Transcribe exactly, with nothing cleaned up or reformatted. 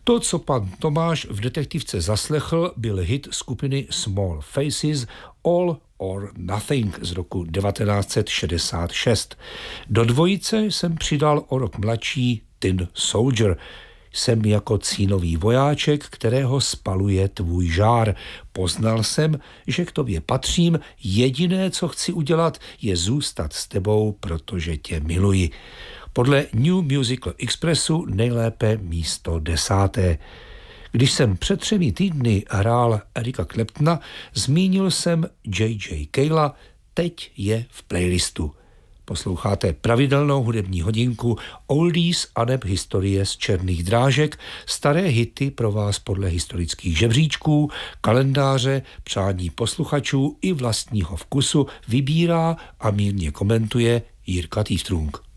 To, co pan Tomáš v detektivce zaslechl, byl hit skupiny Small Faces All or Nothing z roku devatenáct set šedesát šest. Do dvojice jsem přidal o rok mladší Tin Soldier. Jsem jako cínový vojáček, kterého spaluje tvůj žár. Poznal jsem, že k tobě patřím, jediné, co chci udělat, je zůstat s tebou, protože tě miluji. Podle New Musical Expressu nejlépe místo desáté. Když jsem před třemi týdny hrál Erika Claptona, zmínil jsem J J Cale'a, teď je v playlistu. Posloucháte pravidelnou hudební hodinku Oldies aneb historie z černých drážek, staré hity pro vás podle historických žebříčků, kalendáře, přání posluchačů i vlastního vkusu vybírá a mírně komentuje Jirka Týstrung.